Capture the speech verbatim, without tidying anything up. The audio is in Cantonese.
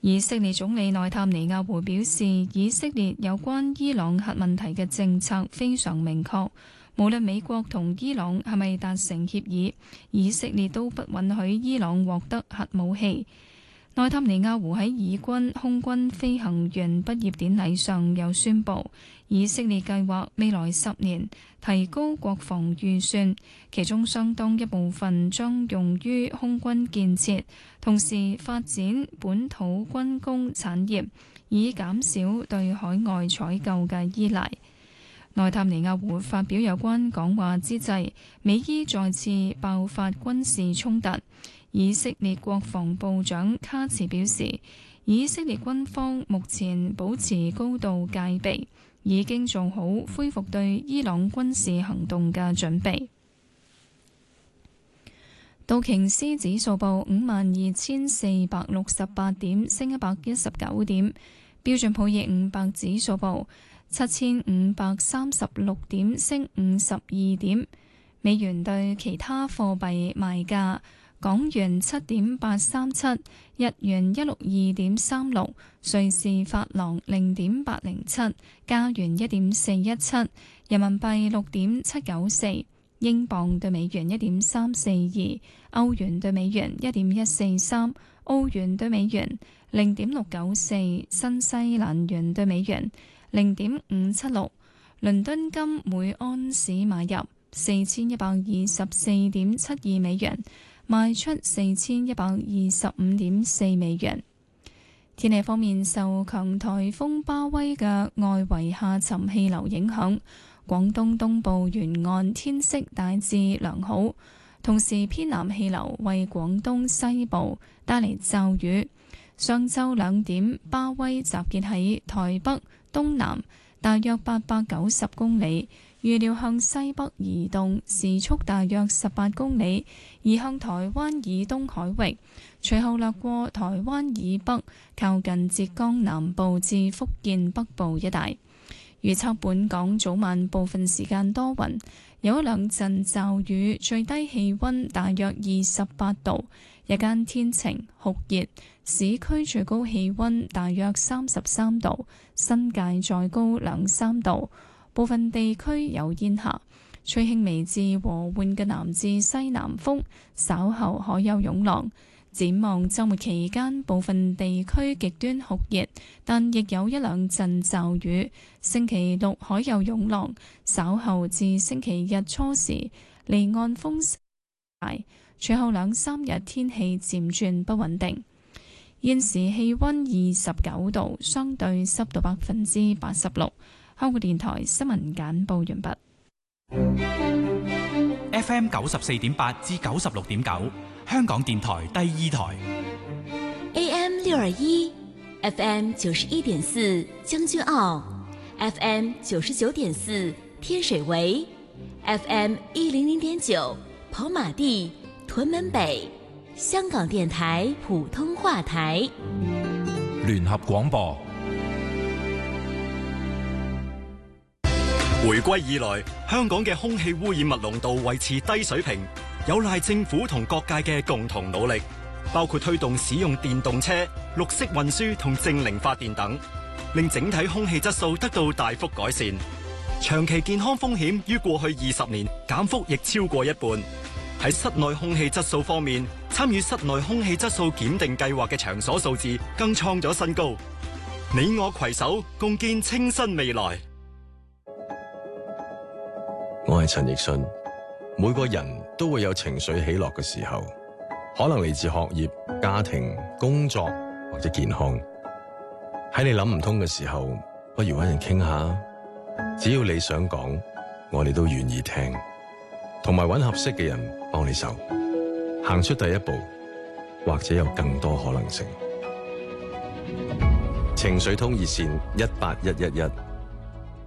以色列總理內塔尼亞胡表示，以色列有關伊朗核問題嘅政策非常明確，無論美國同伊朗係咪達成協議，以色列都不允許伊朗獲得核武器。內塔尼亞胡喺以軍空軍飛行員畢業典禮上又宣布，以色列計劃未來十年提高國防預算，其中相當一部分將用於空軍建設，同時發展本土軍工產業，以減少對海外採購嘅依賴。內塔尼亞胡發表有關講話之際，美伊再次爆發軍事衝突。以色列國防部長卡茨表示，以色列軍方目前保持高度戒備，已經做好恢復對伊朗軍事行動嘅準備。道瓊斯指數報五萬二千四百六十八點，升一百一十九點。標準普爾五百指數報七千五百三十六點，升五十二點。美元對其他貨幣賣價。港元七點八三七，日元一六二點三六，瑞士法郎零點八零七，加元一點四一七，人民幣六點七九四，英鎊對美元一點三四二，歐元對美元一點一四三，澳元對美元零點六九四，新西蘭元對美元零點五七六。倫敦金每安士買入四千一百二十四點七二美元。賣出四千一百二十五點四美元。天氣方面，受強颱風巴威嘅外圍下沉氣流影響，廣東東部沿岸天色大致良好，同時偏南氣流為廣東西部帶嚟驟雨。上晝兩點，巴威集結喺台北東南大約八百九十公里，預料向西北移動，時速大約十八公里，移向台灣以東海域，隨後掠過台灣以北，靠近浙江南部至福建北部一帶。預測本港早晚部分時間多雲，有一兩陣驟雨，最低氣溫大約二十八度，日間天晴酷熱，市區最高氣溫大約三十三度，新界再高兩三度。部分地區有煙霞，吹輕微至和緩嘅南至西南風，稍後可有湧浪。展望週末期間，部分地區極端酷熱，但亦有一兩陣驟雨。星期六可有湧浪，稍後至星期日初時離岸風大，隨後兩三日天氣漸轉不穩定。現時氣溫二十九度，相對濕度百分之八十六。香港電台新聞簡報完畢。 F M 九十四點八至九十六點九，香港電台第二台。 A M 六二一，F M 九十一點四將軍澳 ，F M 九十九點四天水圍 ，F M 一零零點九跑馬地屯門北，香港電台普通話台。 聯合廣播。 回歸以來，香港嘅空氣污染物濃度維持低水平，有賴政府同各界嘅共同努力，包括推動使用電動車、綠色運輸同淨零發電等，令整體空氣質素得到大幅改善。長期健康風險於過去二十年減幅亦超過一半。喺室內空氣質素方面，參與室內空氣質素檢定計劃嘅場所數字更創咗新高。你我攜手共建清新未來。 我係陳奕迅。每個人都會有情緒起落嘅時候，可能嚟自學業、家庭、工作或者健康。喺你諗唔通嘅時候，不如搵人傾下。只要你想講，我哋都願意聽，同埋搵合適嘅人幫你手，行出第一步，或者有更多可能性。情緒通熱線一八一一一。